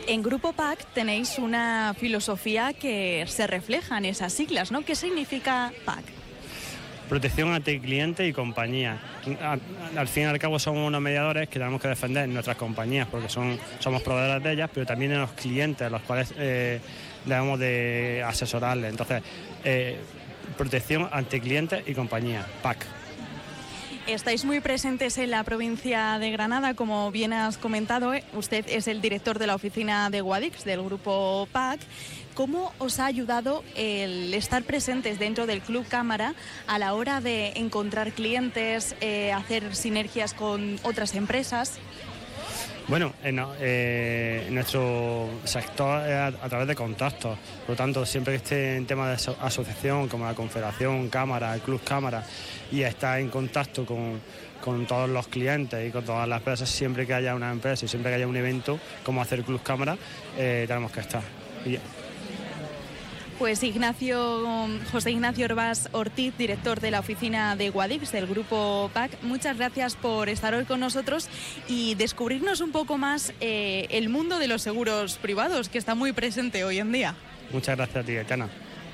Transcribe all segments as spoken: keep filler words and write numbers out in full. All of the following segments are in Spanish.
En Grupo P A C tenéis una filosofía que se refleja en esas siglas, ¿no? ¿Qué significa P A C? Protección ante cliente y compañía. Al fin y al cabo somos unos mediadores que tenemos que defender nuestras compañías porque son, somos proveedores de ellas, pero también en los clientes, los cuales eh, debemos de asesorarles. Entonces, eh, protección ante clientes y compañía, P A C. Estáis muy presentes en la provincia de Granada, como bien has comentado. ¿eh? Usted es el director de la oficina de Guadix, del grupo P A C. ¿Cómo os ha ayudado el estar presentes dentro del Club Cámara a la hora de encontrar clientes, eh, hacer sinergias con otras empresas? Bueno, en, eh, en nuestro sector es a, a través de contactos, por lo tanto, siempre que esté en temas de aso asociación, como la Confederación Cámara, el Club Cámara, y está en contacto con, con todos los clientes y con todas las empresas, siempre que haya una empresa y siempre que haya un evento, como hacer Club Cámara, eh, tenemos que estar. Y, Pues Ignacio, José Ignacio Orbás Ortiz, director de la oficina de Guadix, del grupo P A C, muchas gracias por estar hoy con nosotros y descubrirnos un poco más eh, el mundo de los seguros privados, que está muy presente hoy en día. Muchas gracias a ti, Aitana.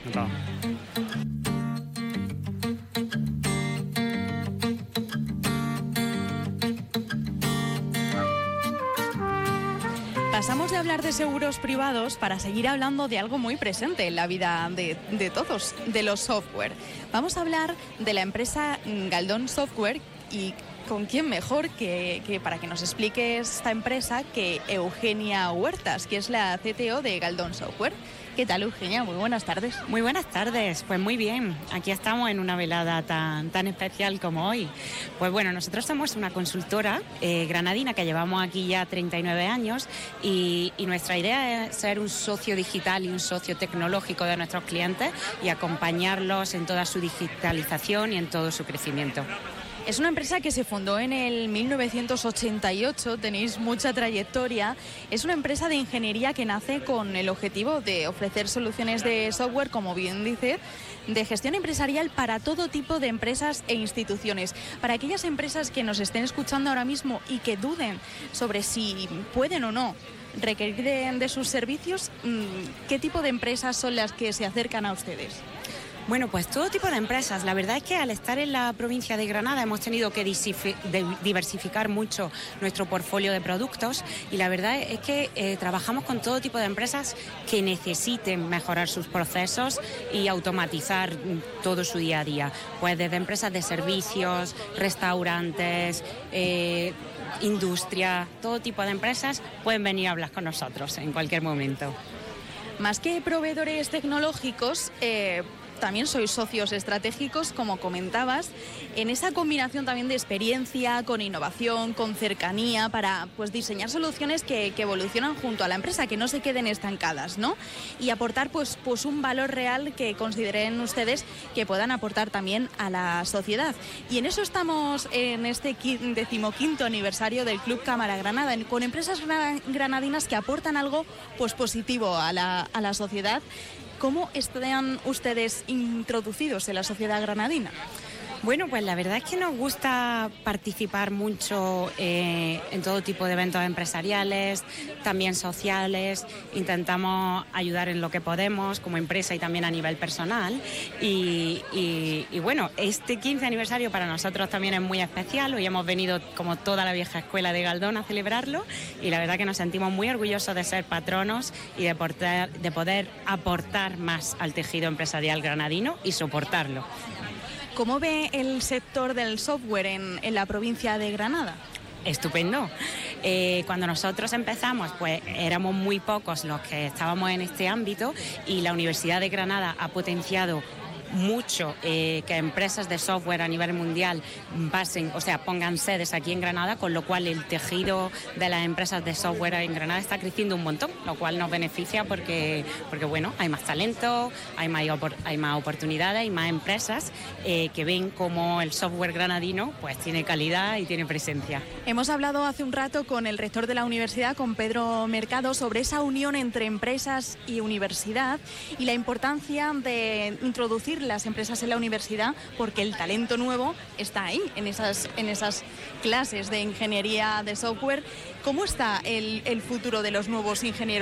Pasamos de hablar de seguros privados para seguir hablando de algo muy presente en la vida de, de todos, de los software. Vamos a hablar de la empresa Galdón Software y con quién mejor que, que para que nos explique esta empresa que Eugenia Huertas, que es la C T O de Galdón Software. ¿Qué tal, Eugenia? Muy buenas tardes. Muy buenas tardes, pues muy bien, aquí estamos en una velada tan, tan especial como hoy. Pues bueno, nosotros somos una consultora eh, granadina que llevamos aquí ya treinta y nueve años y, y nuestra idea es ser un socio digital y un socio tecnológico de nuestros clientes y acompañarlos en toda su digitalización y en todo su crecimiento. Es una empresa que se fundó en el mil novecientos ochenta y ocho, tenéis mucha trayectoria. Es una empresa de ingeniería que nace con el objetivo de ofrecer soluciones de software, como bien dice, de gestión empresarial para todo tipo de empresas e instituciones. Para aquellas empresas que nos estén escuchando ahora mismo y que duden sobre si pueden o no requerir de, de sus servicios, ¿qué tipo de empresas son las que se acercan a ustedes? Bueno, pues todo tipo de empresas. La verdad es que al estar en la provincia de Granada hemos tenido que diversificar mucho nuestro portfolio de productos y la verdad es que eh, trabajamos con todo tipo de empresas que necesiten mejorar sus procesos y automatizar todo su día a día. Pues desde empresas de servicios, restaurantes, eh, industria, todo tipo de empresas pueden venir a hablar con nosotros en cualquier momento. Más que proveedores tecnológicos, eh, también sois socios estratégicos, como comentabas, en esa combinación también de experiencia, con innovación, con cercanía, para pues diseñar soluciones que, que evolucionan junto a la empresa, que no se queden estancadas, ¿no? Y aportar pues, pues un valor real que consideren ustedes que puedan aportar también a la sociedad. Y en eso estamos en este decimoquinto aniversario del Club Cámara Granada, con empresas granadinas que aportan algo pues positivo a la, a la sociedad. ¿Cómo están ustedes introducidos en la sociedad granadina? Bueno, pues la verdad es que nos gusta participar mucho eh, en todo tipo de eventos empresariales, también sociales. Intentamos ayudar en lo que podemos como empresa y también a nivel personal. Y, y, y bueno, este quince aniversario para nosotros también es muy especial. Hoy hemos venido como toda la vieja escuela de Galdón a celebrarlo y la verdad que nos sentimos muy orgullosos de ser patronos y de, portar, de poder aportar más al tejido empresarial granadino y soportarlo. ¿Cómo ve el sector del software en, en la provincia de Granada? Estupendo. Eh, cuando nosotros empezamos, pues éramos muy pocos los que estábamos en este ámbito y la Universidad de Granada ha potenciado mucho eh, que empresas de software a nivel mundial pasen, o sea, pongan sedes aquí en Granada, con lo cual el tejido de las empresas de software en Granada está creciendo un montón, lo cual nos beneficia porque, porque bueno, hay más talento, hay más, hay más oportunidades, hay más empresas eh, que ven como el software granadino pues tiene calidad y tiene presencia. Hemos hablado hace un rato con el rector de la universidad, con Pedro Mercado, sobre esa unión entre empresas y universidad y la importancia de introducir las empresas en la universidad, porque el talento nuevo está ahí, en esas, en esas clases de ingeniería de software. ¿Cómo está el, el futuro de los nuevos ingenieros